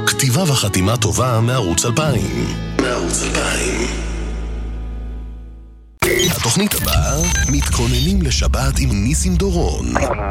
כתיבה וחתימה טובה מערוץ 2000. התוכנית הבאה, מתכוננים לשבת עם ניסים דורון.